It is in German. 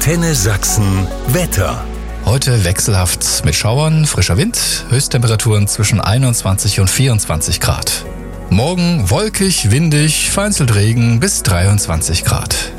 Antenne Sachsen Wetter. Heute wechselhaft mit Schauern, frischer Wind, Höchsttemperaturen zwischen 21 und 24 Grad. Morgen wolkig, windig, vereinzelt Regen bis 23 Grad.